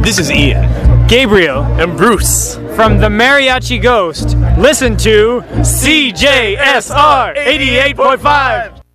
This is Ian. Gabriel. And Bruce. From the Mariachi Ghost, listen to CJSR 88.5.